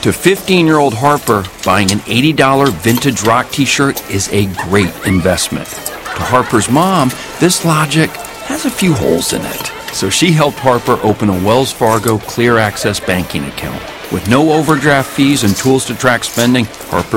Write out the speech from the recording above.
To 15-year-old Harper, buying an $80 vintage rock t-shirt is a great investment. To Harper's mom, this logic has a few holes in it. So she helped Harper open a Wells Fargo Clear Access banking account. With no overdraft fees and tools to track spending, Harper